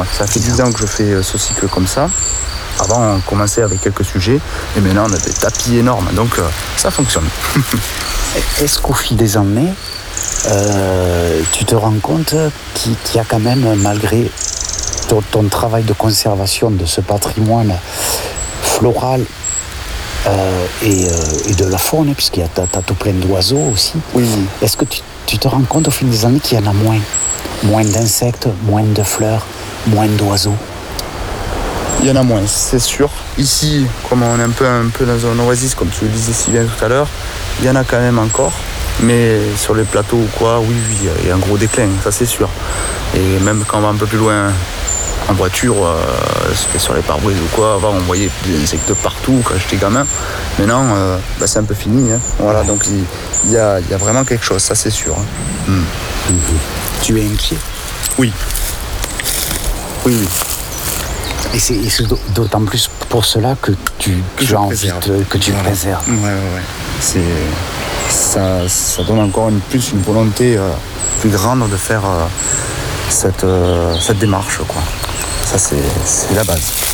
Ça fait 10 ans que je fais ce cycle comme ça. Avant, on commençait avec quelques sujets, et maintenant, on a des tapis énormes. Donc, ça fonctionne. Est-ce qu'au fil des années, tu te rends compte qu'il y a quand même, malgré ton travail de conservation de ce patrimoine floral et de la faune, puisqu'il y a t'as tout plein d'oiseaux aussi, Oui. est-ce que tu te rends compte au fil des années qu'il y en a moins? Moins d'insectes, moins de fleurs, moins d'oiseaux? Il y en a moins, c'est sûr. Ici, comme on est un peu dans un oasis, comme tu le disais si bien tout à l'heure, il y en a quand même encore. Mais sur les plateaux ou quoi, oui, il y a un gros déclin, ça c'est sûr. Et même quand on va un peu plus loin en voiture, sur les pare-brises ou quoi, avant on voyait des insectes partout quand j'étais gamin. Maintenant, c'est un peu fini. Hein. Voilà, donc il y a vraiment quelque chose, ça c'est sûr. Hein. Tu es inquiet? Oui. Oui. Et c'est d'autant plus pour cela que tu as envie que tu préserves. Ouais. Ça donne encore une volonté plus grande de faire cette démarche, quoi. Ça, c'est la base.